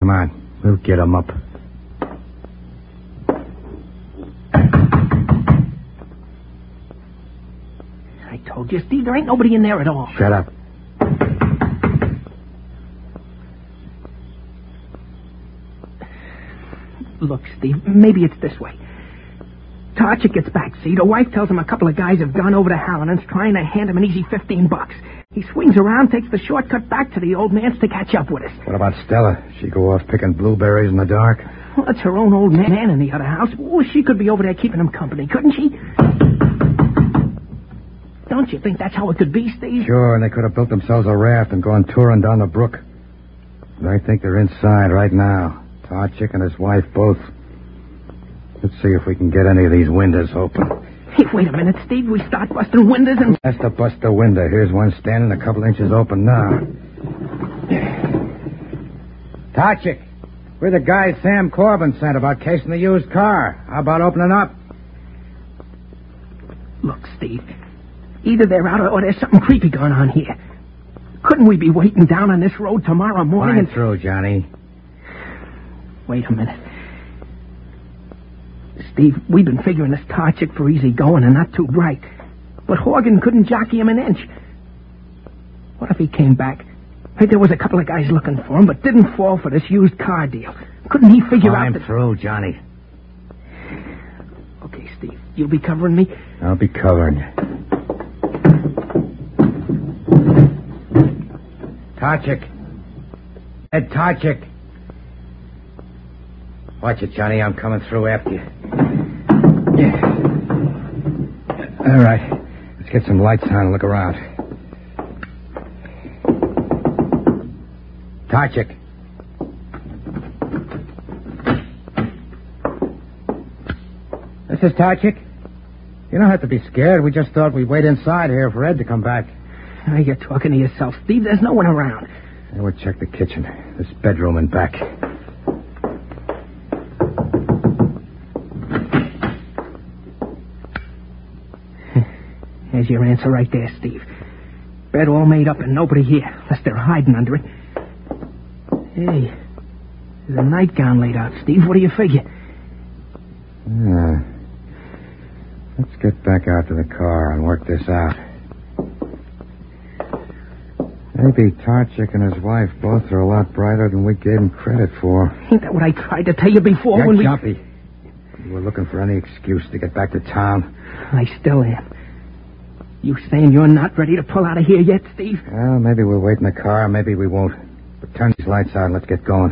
Come on, we'll get him up. I told you, Steve, there ain't nobody in there at all. Shut up. Look, Steve, maybe it's this way. Tarchik gets back, see? The wife tells him a couple of guys have gone over to Hallinan's trying to hand him an easy $15. He swings around, takes the shortcut back to the old man's to catch up with us. What about Stella? She go off picking blueberries in the dark? Well, that's her own old man in the other house. Well, she could be over there keeping him company, couldn't she? Don't you think that's how it could be, Steve? Sure, and they could have built themselves a raft and gone touring down the brook. But I think they're inside right now. Tarchik and his wife both. Let's see if we can get any of these windows open. Hey, wait a minute, Steve. We start busting windows and... That's to bust the window. Here's one standing a couple inches open now. Tarchik, we're the guys Sam Corbin sent about casing the used car. How about opening up? Look, Steve, either they're out or there's something creepy going on here. Couldn't we be waiting down on this road tomorrow morning? Fine through, Johnny. Wait a minute. Steve, we've been figuring this Tarchik for easy going and not too bright. But Horgan couldn't jockey him an inch. What if he came back? Hey, there was a couple of guys looking for him, but didn't fall for this used car deal. Couldn't he figure out that... I'm through, Johnny. Okay, Steve, you'll be covering me? I'll be covering you. Tarchik. Ed Tarchik. Watch it, Johnny. I'm coming through after you. Yeah. All right. Let's get some lights on and look around. Tarchik. This is Tarchik. You don't have to be scared. We just thought we'd wait inside here for Ed to come back. Oh, you're talking to yourself, Steve. There's no one around. And we'll check the kitchen. This bedroom and back. There's your answer right there, Steve. Bed all made up and nobody here, unless they're hiding under it. Hey, there's a nightgown laid out, Steve. What do you figure? Let's get back out to the car and work this out. Maybe Tarchik and his wife both are a lot brighter than we gave them credit for. Ain't that what I tried to tell you before? You're when jumpy. You were looking for any excuse to get back to town. I still am. You saying you're not ready to pull out of here yet, Steve? Well, maybe we'll wait in the car, maybe we won't. But turn these lights out and let's get going.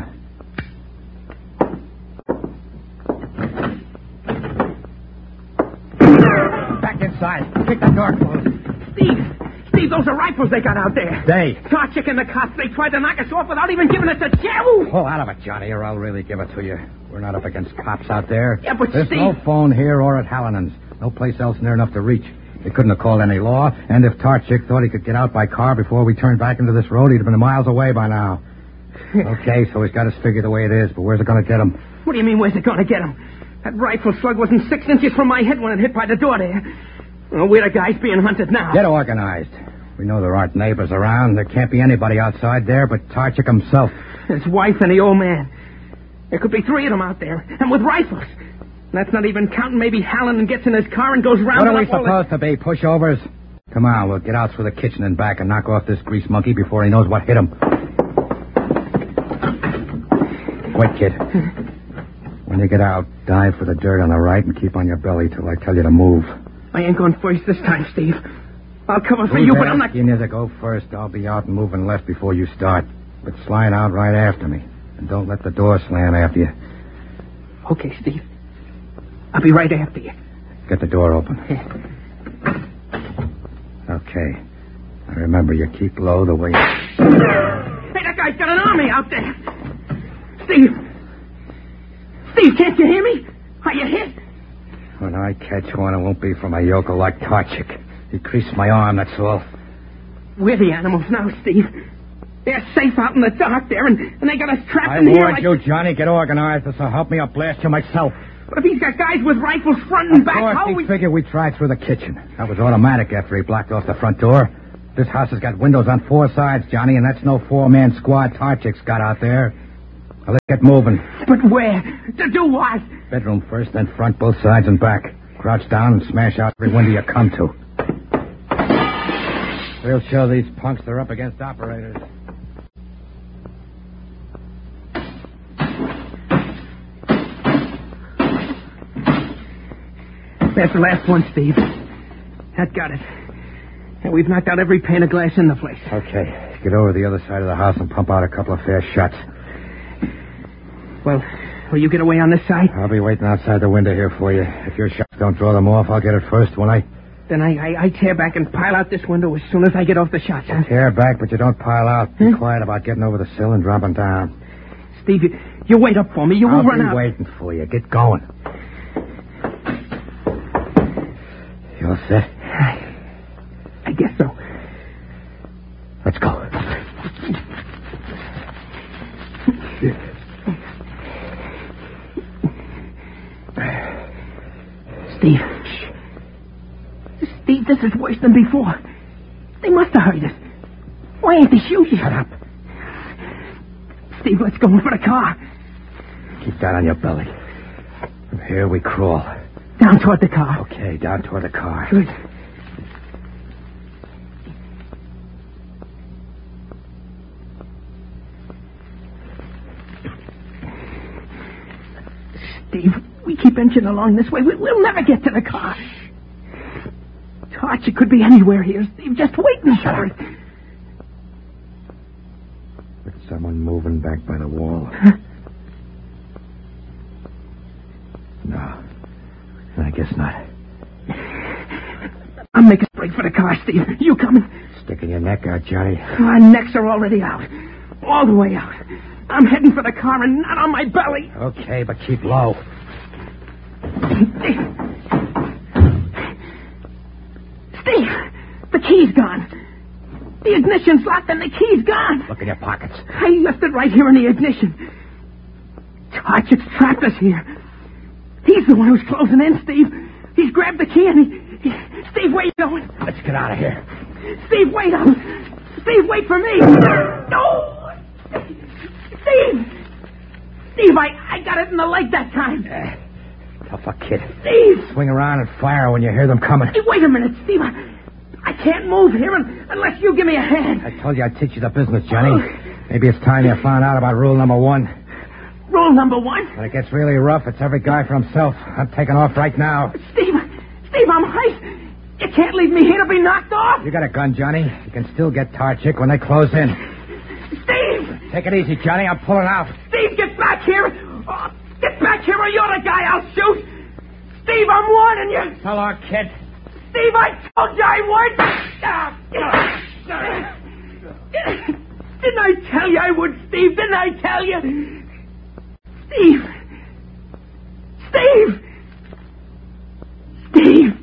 Back inside. Kick the door closed. Steve, those are rifles they got out there. Tarchik and the cops, they tried to knock us off without even giving us a chance. Pull out of it, Johnny, or I'll really give it to you. We're not up against cops out there. Yeah, but There's Steve... no phone here or at Hallinan's. No place else near enough to reach. They couldn't have called any law, and if Tarchik thought he could get out by car before we turned back into this road, he'd have been miles away by now. Okay, so he's got us figured the way it is, but where's it going to get him? What do you mean, where's it going to get him? That rifle slug wasn't 6 inches from my head when it hit by the door there. Well, we're the guys being hunted now. Get organized. We know there aren't neighbors around. There can't be anybody outside there but Tarchik himself. His wife and the old man. There could be 3 of them out there, and with rifles. That's not even counting maybe Hallinan gets in his car and goes round... What are we supposed to be, pushovers? Come on, we'll get out through the kitchen and back and knock off this grease monkey before he knows what hit him. Wait, kid. When you get out, dive for the dirt on the right and keep on your belly till I tell you to move. I ain't going first this time, Steve. I'll cover for you, but I'm not... You need to go first. I'll be out and moving left before you start. But slide out right after me. And don't let the door slam after you. Okay, Steve. I'll be right after you. Get the door open. Okay. Now remember, you keep low the way... Hey, that guy's got an army out there. Steve, can't you hear me? Are you hit? When I catch one, it won't be from a yokel like Tarchik. He creased my arm, that's all. We're the animals now, Steve. They're safe out in the dark there, and they got us trapped in here. I warned you, Johnny. Get organized, or so help me, I'll blast you myself. But if he's got guys with rifles front and back, how we figured we'd try through the kitchen. That was automatic after he blocked off the front door. This house has got windows on 4 sides, Johnny, and that's no 4-man squad Tarchik's got out there. Now, let's get moving. But where? To do what? Bedroom first, then front, both sides and back. Crouch down and smash out every window you come to. We'll show these punks they're up against operators. That's the last one, Steve. That got it. And we've knocked out every pane of glass in the place. Okay. Get over to the other side of the house and pump out a couple of fair shots. Well, will you get away on this side? I'll be waiting outside the window here for you. If your shots don't draw them off, I'll get it first, won't I? Then I tear back and pile out this window as soon as I get off the shots, huh? Tear back, but you don't pile out. Be quiet about getting over the sill and dropping down. Steve, you wait up for me. You won't run out. I'll be waiting for you. Get going. You all set? I guess so. Let's go. Steve. Steve, this is worse than before. They must have heard us. Why ain't they shooting? Shut up. Steve, let's go in for the car. Keep that on your belly. From here we crawl. Down toward the car. Okay, down toward the car. Good. Steve, we keep inching along this way. We'll never get to the car. Torch, it could be anywhere here, Steve. Just waiting for it. There's someone moving back by the wall. No. I guess not. I'm making a break for the car, Steve. You coming? Sticking your neck out, Johnny. Our necks are already out. All the way out. I'm heading for the car and not on my belly. Okay, but keep low. Steve, the key's gone. The ignition's locked and the key's gone. Look in your pockets. I left it right here in the ignition. Tarchik's trapped us here. He's the one who's closing in, Steve. He's grabbed the key and Steve, where you going? Let's get out of here. Steve, wait up. Steve, wait for me. No! Steve! Steve, I got it in the leg that time. Tougher kid. Steve! Swing around and fire when you hear them coming. Hey, wait a minute, Steve. I can't move here unless you give me a hand. I told you I'd teach you the business, Johnny. Maybe it's time you found out about rule number 1. Rule number 1? When it gets really rough, it's every guy for himself. I'm taking off right now. Steve, I'm hurt. You can't leave me here to be knocked off. You got a gun, Johnny. You can still get Tarchik when they close in. Steve! Take it easy, Johnny. I'm pulling out. Steve, get back here. Oh, get back here or you're the guy I'll shoot. Steve, I'm warning you. So long, kid. Steve, I told you I would. Didn't I tell you I would, Steve? Didn't I tell you? Steve! Steve! Steve!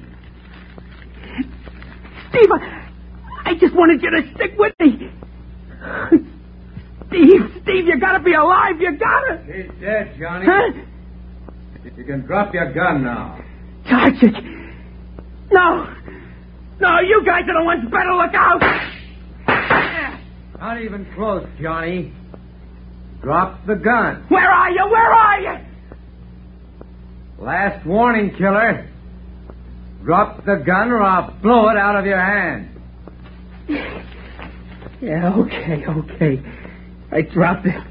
Steve, I just wanted you to stick with me. Steve, you gotta be alive. You gotta. He's dead, Johnny. Huh? You can drop your gun now. Tarchik. No, you guys are the ones better look out. Not even close, Johnny. Drop the gun. Where are you? Where are you? Last warning, killer. Drop the gun or I'll blow it out of your hand. Yeah, okay. I dropped it.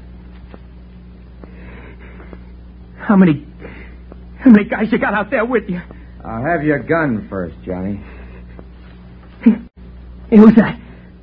How many guys you got out there with you? I'll have your gun first, Johnny. Hey, who's that?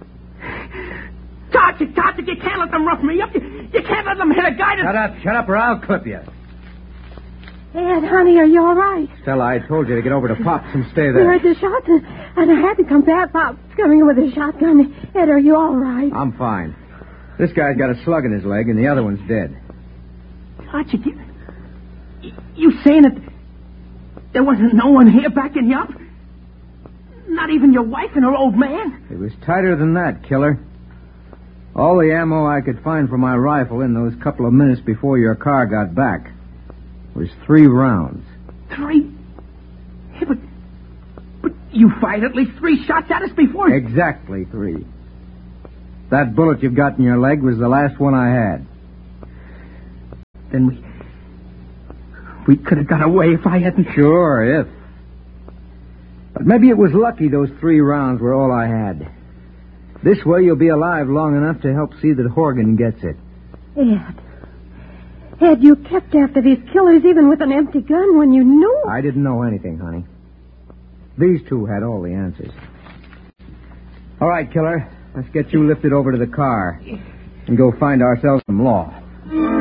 Tarchik, you can't let them rough me up. You can't let them hit a guy that... Shut up or I'll clip you. Ed, honey, are you all right? Stella, I told you to get over to Pop's and stay We there. heard the shots, and I had to come back. Pop's coming in with a shotgun. Ed, are you all right? I'm fine. This guy's got a slug in his leg and the other one's dead. Tarchik, you saying that there wasn't no one here backing you up? Not even your wife and her old man? It was tighter than that, killer. All the ammo I could find for my rifle in those couple of minutes before your car got back was 3 rounds. 3? Yeah, but you fired at least 3 shots at us before. Exactly 3. That bullet you've got in your leg was the last one I had. Then we could have got away if I hadn't... Sure, if. But maybe it was lucky those 3 rounds were all I had. This way you'll be alive long enough to help see that Horgan gets it. Ed, you kept after these killers even with an empty gun when you knew... I didn't know anything, honey. These 2 had all the answers. All right, killer. Let's get you lifted over to the car and go find ourselves some law.